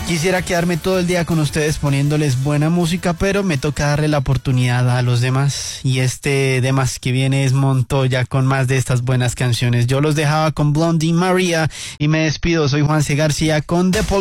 Quisiera quedarme todo el día con ustedes poniéndoles buena música, pero me toca darle la oportunidad a los demás. Y este demás que viene es Montoya con más de estas buenas canciones. Yo los dejaba con Blondie María y me despido. Soy Juanse García con The Police.